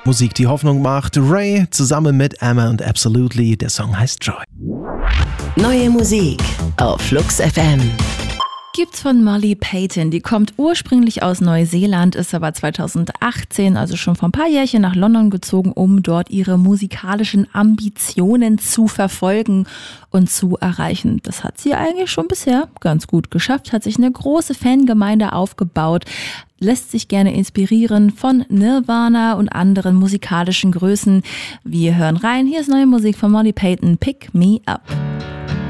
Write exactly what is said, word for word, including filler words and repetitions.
Musik, die Hoffnung macht. Ray zusammen mit Emma und Absolutely. Der Song heißt Joy. Neue Musik auf Flux F M. Gibt's von Molly Payton. Die kommt ursprünglich aus Neuseeland, ist aber zweitausendachtzehn, also schon vor ein paar Jährchen, nach London gezogen, um dort ihre musikalischen Ambitionen zu verfolgen und zu erreichen. Das hat sie eigentlich schon bisher ganz gut geschafft, hat sich eine große Fangemeinde aufgebaut, lässt sich gerne inspirieren von Nirvana und anderen musikalischen Größen. Wir hören rein, hier ist neue Musik von Molly Payton, Pick Me Up.